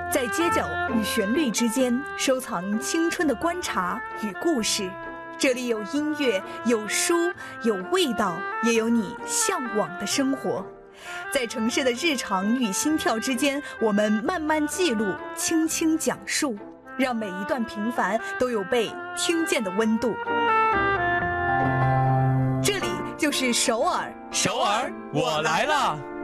在街角与旋律之间收藏青春的观察与故事，这里有音乐，有书，有味道，也有你向往的生活。在城市的日常与心跳之间，我们慢慢记录，轻轻讲述，让每一段平凡都有被听见的温度。这里就是首尔， 首尔，我来了。